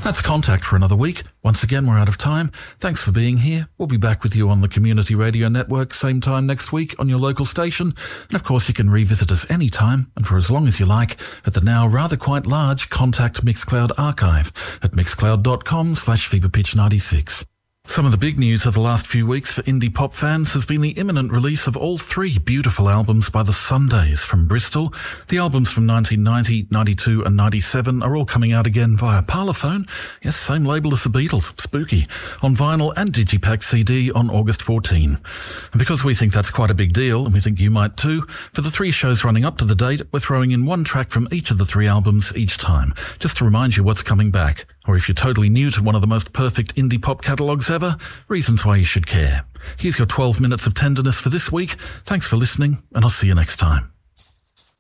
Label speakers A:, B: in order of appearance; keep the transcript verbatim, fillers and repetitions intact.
A: That's Contact for another week. Once again, we're out of time. Thanks for being here. We'll be back with you on the Community Radio Network same time next week on your local station. And of course, you can revisit us anytime and for as long as you like at the now rather quite large Contact Mixcloud archive at mixcloud.com slash feverpitch96. Some of the big news of the last few weeks for indie pop fans has been the imminent release of all three beautiful albums by the Sundays from Bristol. The albums from nineteen ninety, ninety-two and ninety-seven are all coming out again via Parlophone. Yes, same label as the Beatles, spooky, on vinyl and Digipack C D on August fourteenth. And because we think that's quite a big deal, and we think you might too, for the three shows running up to the date, we're throwing in one track from each of the three albums each time, just to remind you what's coming back. Or if you're totally new to one of the most perfect indie pop catalogues ever, reasons why you should care. Here's your twelve minutes of tenderness for this week. Thanks for listening, and I'll see you next time.